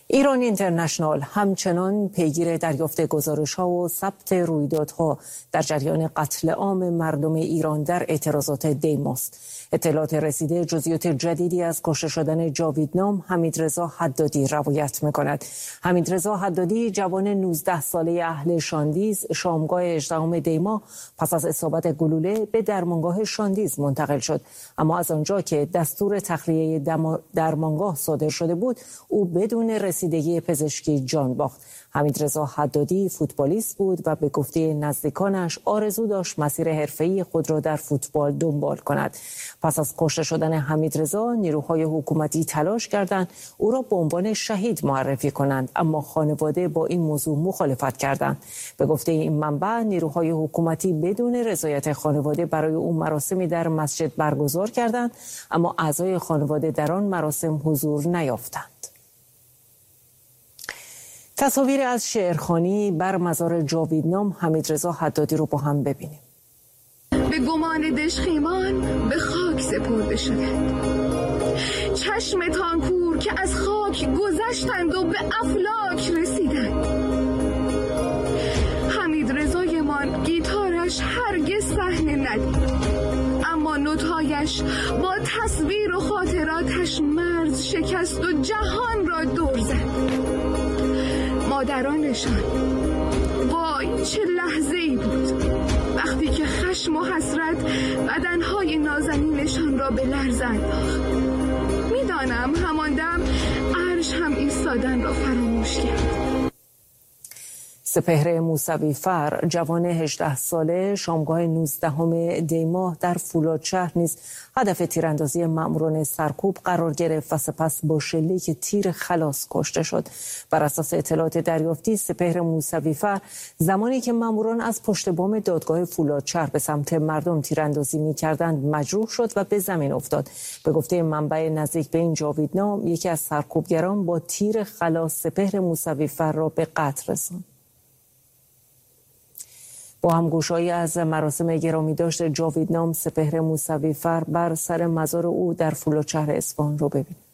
ایران اینترنشنال همچنان پیگیر دریافت گزارش‌ها و ثبت رویدادها در جریان قتل عام مردم ایران در اعتراضات دیماست. اطلاعات رسیده جزئیات جدیدی از کشته شدن جاویدنام حمیدرضا حدادی روایت می‌کند. حمیدرضا حدادی جوان 19 ساله اهل شاندیز شامگاه 18 دی ماه پس از اصابت گلوله به درمانگاه شاندیز منتقل شد، اما از آنجا که دستور تخلیه درمانگاه صادر شده بود او بدون رسیدگی پزشکی جان باخت. حمیدرضا حدادی فوتبالیست بود و به گفته نزدیکانش آرزو داشت مسیر حرفه‌ای خود را در فوتبال دنبال کند. پس از کشته شدن حمیدرضا نیروهای حکومتی تلاش کردند او را به عنوان شهید معرفی کنند، اما خانواده با این موضوع مخالفت کردند. به گفته این منبع نیروهای حکومتی بدون رضایت خانواده برای او مراسمی در مسجد برگزار کردند، اما اعضای خانواده در آن مراسم حضور نیافتند. تصاویر از شعرخوانی بر مزار جاویدنام حمیدرضا حدادی رو با هم ببینیم. به گمان دژخیمان به خاک سپرده شدند، چشمتان کور که از خاک گذشتند و به افلاک رسیدند. حمیدرضایمان گیتارش هرگز صحنه ندید، اما نوت‌هایش با تصویر و خاطراتش مرز شکست و جهان را دور زد. مادرانشان، وای چه لحظه‌ای بود وقتی که خشم و حسرت بدنهای نازنینشان را به لرز انداخت. میدانم همان دم عرش هم ایستادن را فراموش کرد. سپهر موسوی‌فر جوان 18 ساله شامگاه 19 دی ماه در فولادشهر نیز هدف تیراندازی مأموران سرکوب قرار گرفت و سپس با شلیک تیر خلاص کشته شد. بر اساس اطلاعات دریافتی سپهر موسوی‌فر زمانی که مأموران از پشت بام دادگاه فولادشهر به سمت مردم تیراندازی می‌کردند مجروح شد و به زمین افتاد. به گفته منبع نزدیک به این جاویدنام یکی از سرکوبگران با تیر خلاص سپهر موسوی‌فر را به قتل رساند. با همگوشایی از مراسم گرامی داشت جاویدنام سپهر موسوی‌فر بر سر مزار او در فولادشهر اصفهان رو ببینید.